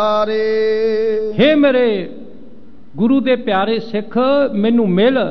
हे मेरे गुरु दे प्यारे सिख, मैनू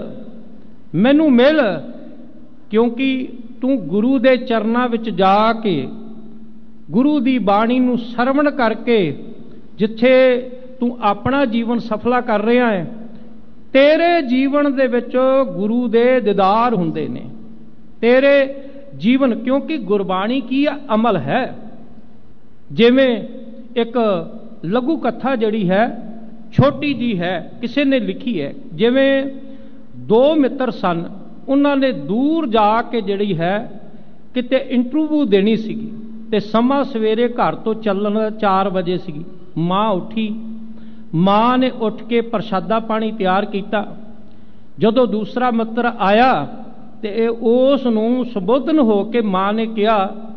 मिल, क्योंकि तू गुरु दे चरनां विच जाके गुरु दी बाणी नू सरवण करके जिथे तू अपना जीवन सफला कर रहा है, तेरे जीवन दे विच गुरु दे दीदार हुंदे ने। तेरे जीवन, क्योंकि गुरबाणी की अमल है। जिवें एक लघु कथा जड़ी है, छोटी जी है, किसी ने लिखी है। जिवें दो मित्र सन, उन्होंने दूर जाके जड़ी है किते इंटरव्यू देनी सीगी ते समा सवेरे घर तो चलन 4 बजे सी। माँ उठी, माँ ने उठ के प्रसादा पानी तैयार किया। जदों दूसरा मित्र आया ते उस नूं संबोधन हो के माँ ने कहा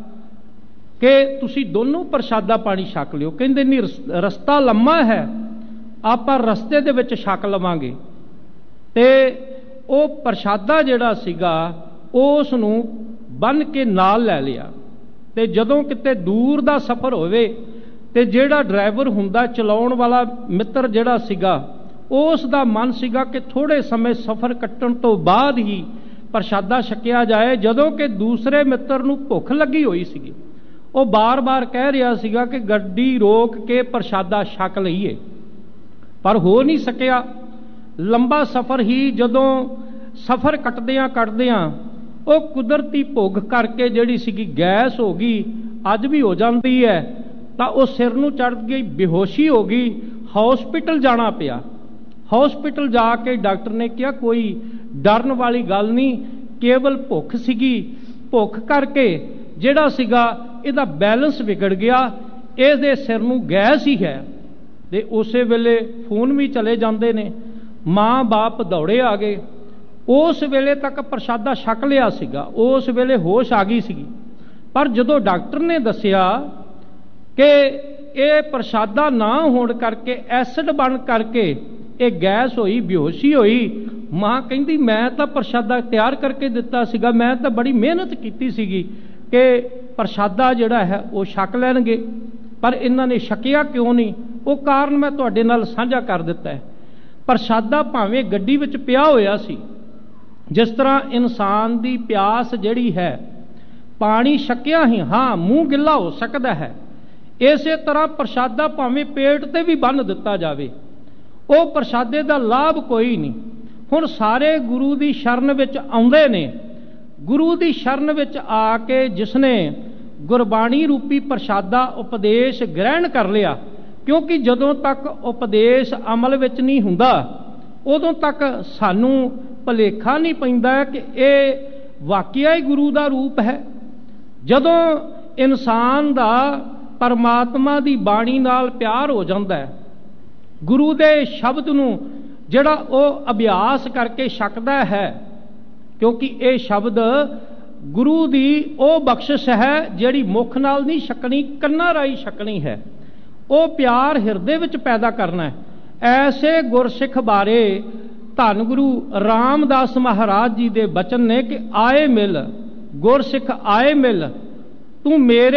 कि तुसी दोनों प्रसादा पानी छक लियो। कहंदे नहीं, रस्ता लम्मा है, आपां रस्ते दे विच छक लवांगे। ते वो प्रसादा जिहड़ा सीगा उस नूं बन के नाल लै लिया। ते जदों किते दूर दा सफ़र होवे ते जिहड़ा ड्राइवर हुंदा, चलाउण वाला मित्र जिहड़ा सीगा, उस दा मन सीगा कि थोड़े समय सफ़र कट्टण तो बाद ही प्रसादा छकिया जाए। जदों कि दूसरे मित्र नूं भुख लगी हुई सीगी, वो बार बार कह रहा सीगा कि गड्डी रोक के प्रसादा छक लईए, पर हो नहीं सकिया। लंबा सफ़र ही जदों सफ़र कटदियां वो कुदरती भुग करके जिहड़ी सीगी गैस हो गई, अज भी हो जाती है, तो वो सिर नूं चढ़ गई, बेहोशी हो गई। हॉस्पिटल जाना पिया। हॉस्पिटल जाके डॉक्टर ने कहा कोई डरन वाली गल नहीं, केवल भुख सीगी, भुख करके जिहड़ा सीगा इहदा बैलेंस बिगड़ गया, इहदे सिर नूं गैस ही है। ते उस वेले फोन भी चले जाते ने, माँ बाप दौड़े आ गए। उस वेले तक प्रसादा छक लिया सीगा, उस वेले होश आ गई सीगी। पर जदों डॉक्टर ने दसिया कि ये प्रसादा ना होने करके एसिड बन करके ये गैस हुई, बेहोशी हुई, माँ कहती मैं तो प्रसादा तैयार करके दिता सीगा, मैं तो बड़ी मेहनत की सीगी कि प्रसादा जिहड़ा है वो छक लैणगे, पर इन्होंने छकिया क्यों नहीं, वो कारण मैं तुहाडे नाल साझा कर दिता है। प्रसादा भावें गड्डी विच पिया होया सी, जिस तरह इंसान की प्यास जिहड़ी है पानी छकिया ही हाँ मूँह गिला हो सकता है, इस तरह प्रसादा भावें पेट ते भी बन दिता जाए, वो प्रसादे का लाभ कोई नहीं। हुण सारे गुरु की शरण विच आउंदे ने। गुरु की शरण विच आके जिसने गुरबाणी रूपी प्रसादा उपदेश ग्रहण कर लिया, क्योंकि जदों तक उपदेश अमल विच नहीं हुंदा उदों तक सानू भुलेखा नहीं पैंदा कि ये वाकया ही गुरु का रूप है। जदों इंसान का परमात्मा की बाणी नाल प्यार हो जाता है, गुरु के शब्द नूं जिहड़ा वो अभ्यास करके छकदा है, क्योंकि ये शब्द गुरु की वो बख्शिश है जिहड़ी मुख नाल नहीं छकनी, कन्नां राही छकनी है। वो प्यार हिरदे विच पैदा करना है। ऐसे गुरसिख बारे धन गुरु रामदास महाराज जी के बचन ने कि आए मिल गुरसिख आए मिल, तू मेरे